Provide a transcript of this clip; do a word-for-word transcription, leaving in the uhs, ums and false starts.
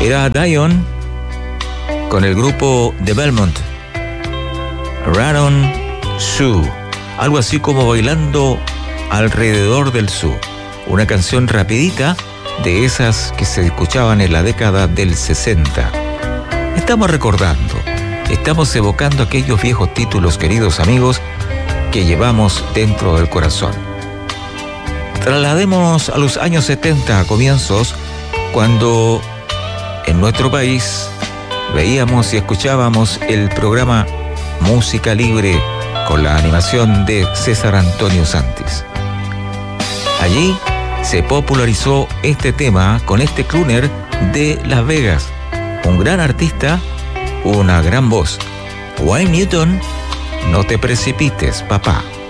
Era Dion con el grupo de Belmont, Radon Zoo, algo así como Bailando alrededor del Zoo, una canción rapidita de esas que se escuchaban en la década del sesenta. Estamos recordando, estamos evocando aquellos viejos títulos, queridos amigos, que llevamos dentro del corazón. Trasladémonos a los años setenta, a comienzos, cuando en nuestro país veíamos y escuchábamos el programa Música Libre con la animación de César Antonio Santis. Allí se popularizó este tema con este crooner de Las Vegas, un gran artista, una gran voz. Wayne Newton, No te precipites, papá.